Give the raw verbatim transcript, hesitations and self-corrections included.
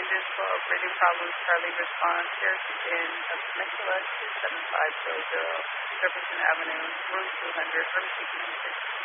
engine twelve, radio problems, Charlie response, Cherokee Inn of Temecula two seven five zero zero, Jefferson Avenue, room two hundred, room two fifty-six.